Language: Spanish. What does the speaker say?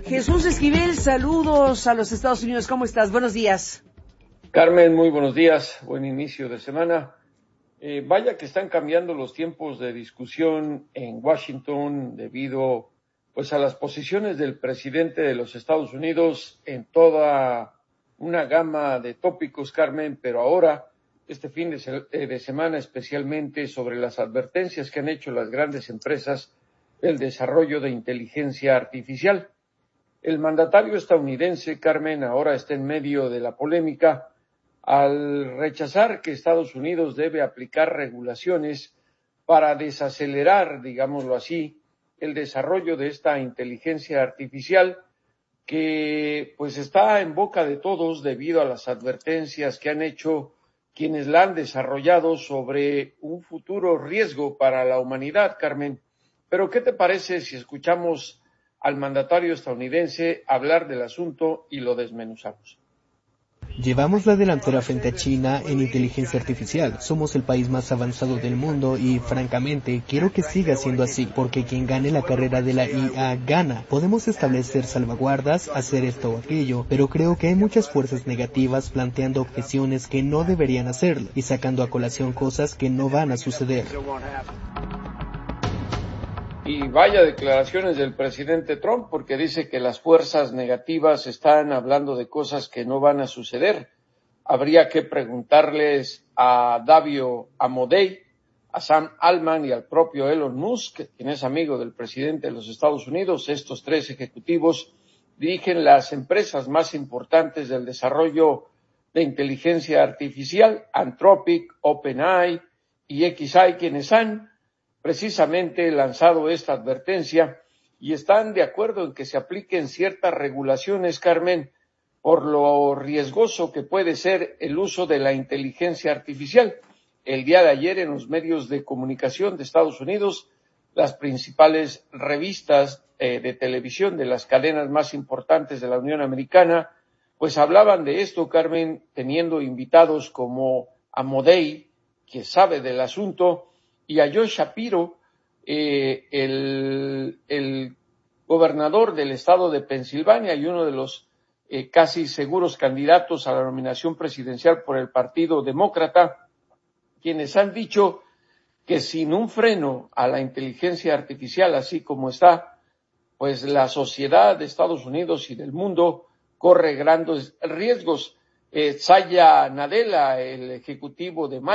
Jesús Esquivel, saludos a los Estados Unidos. ¿Cómo estás? Buenos días. Carmen, muy buenos días. Buen inicio de semana. Vaya que están cambiando los tiempos de discusión en Washington debido pues a las posiciones del presidente de los Estados Unidos en toda una gama de tópicos, Carmen, pero ahora, este fin de semana, especialmente sobre las advertencias que han hecho las grandes empresas del desarrollo de inteligencia artificial. El mandatario estadounidense, Carmen, ahora está en medio de la polémica al rechazar que Estados Unidos debe aplicar regulaciones para desacelerar, digámoslo así, el desarrollo de esta inteligencia artificial que pues está en boca de todos debido a las advertencias que han hecho quienes la han desarrollado sobre un futuro riesgo para la humanidad, Carmen. Pero, ¿qué te parece si escuchamos al mandatario estadounidense hablar del asunto y lo desmenuzamos? Llevamos la delantera frente a China en inteligencia artificial. Somos el país más avanzado del mundo y, francamente, quiero que siga siendo así, porque quien gane la carrera de la IA gana. Podemos establecer salvaguardas, hacer esto o aquello, pero creo que hay muchas fuerzas negativas planteando objeciones que no deberían hacerlo y sacando a colación cosas que no van a suceder. Y vaya declaraciones del presidente Trump, porque dice que las fuerzas negativas están hablando de cosas que no van a suceder. Habría que preguntarles a Davio Amodei, a Sam Altman y al propio Elon Musk, quien es amigo del presidente de los Estados Unidos. Estos tres ejecutivos dirigen las empresas más importantes del desarrollo de inteligencia artificial, Anthropic, OpenAI y XAI, quienes han precisamente lanzado esta advertencia y están de acuerdo en que se apliquen ciertas regulaciones, Carmen, por lo riesgoso que puede ser el uso de la inteligencia artificial. El día de ayer en los medios de comunicación de Estados Unidos, las principales revistas de televisión de las cadenas más importantes de la Unión Americana, pues hablaban de esto, Carmen, teniendo invitados como Amodei, que sabe del asunto, y a Josh Shapiro, el gobernador del estado de Pensilvania y uno de los casi seguros candidatos a la nominación presidencial por el Partido Demócrata, quienes han dicho que sin un freno a la inteligencia artificial, así como está, pues la sociedad de Estados Unidos y del mundo corre grandes riesgos. Satya Nadella, el ejecutivo de